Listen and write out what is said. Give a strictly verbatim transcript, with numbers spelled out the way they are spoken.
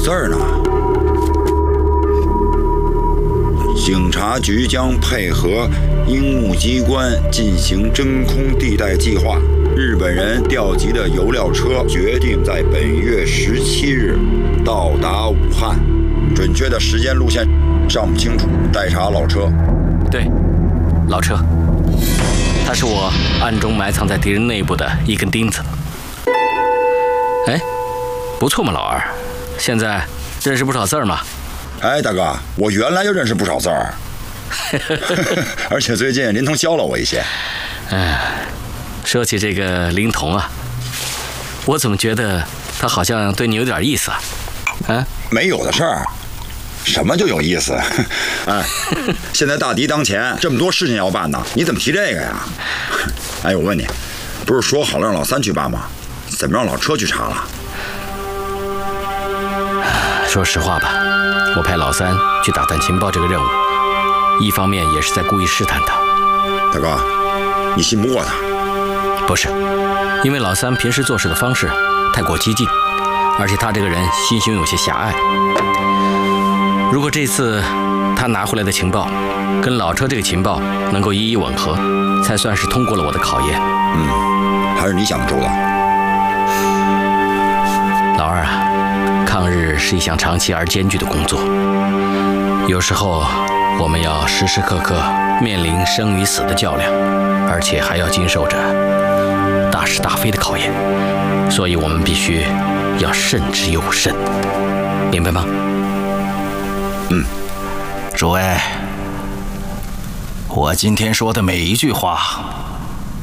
字儿呢。警察局将配合樱木机关进行真空地带计划。日本人调集的油料车决定在本月十七日到达武汉，准确的时间路线尚不清楚，待查老车。 对，老车，它是我暗中埋藏在敌人内部的一根钉子。哎，不错嘛，老二，现在认识不少字儿嘛。 哎，大哥，我原来就认识不少字儿，而且最近林童教了我一些。 哎，说起这个林童啊，我怎么觉得他好像对你有点意思啊？啊， 没有的事儿，什么就有意思？哎，现在大敌当前，这么多事情要办呢，你怎么提这个呀？哎，我问你，不是说好了让老三去办吗？怎么让老车去查了？ 说实话吧，我派老三去打探情报这个任务，一方面也是在故意试探他。 大哥，你信不过他？ 不是，因为老三平时做事的方式太过激进，而且他这个人心胸有些狭隘。如果这次他拿回来的情报跟老车这个情报能够一一吻合，才算是通过了我的考验。 嗯，还是你想的周到。 老二啊，抗日是一项长期而艰巨的工作，有时候我们要时时刻刻面临生与死的较量，而且还要经受着大是大非的考验，所以我们必须要慎之又慎，明白吗？ 嗯，诸位，我今天说的每一句话